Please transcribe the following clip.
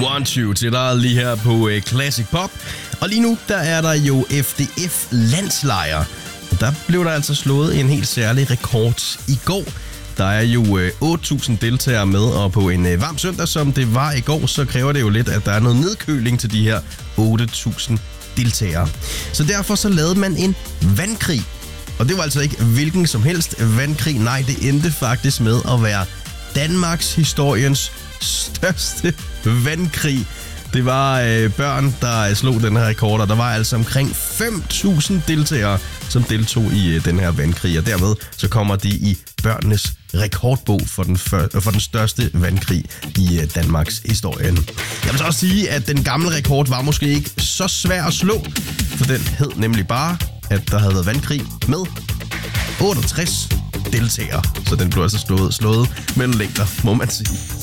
Want You til dig lige her på Classic Pop. Og lige nu, der er der jo FDF landslejr. Og der blev der altså slået en helt særlig rekord i går. Der er jo 8.000 deltagere med, og på en varm søndag, som det var i går, så kræver det jo lidt, at der er noget nedkøling til de her 8.000 deltagere. Så derfor så lavede man en vandkrig. Og det var altså ikke hvilken som helst vandkrig. Nej, det endte faktisk med at være Danmarks historiens største vandkrig. Det var børn, der slog den her rekord, og der var altså omkring 5.000 deltagere, som deltog i den her vandkrig. Og dermed så kommer de i børnenes rekordbog for den største vandkrig i Danmarks historie. Jeg vil så også sige, at den gamle rekord var måske ikke så svær at slå, for den hed nemlig bare, at der havde været vandkrig med 68 deltagere. Så den blev altså slået mellem længder, må man sige.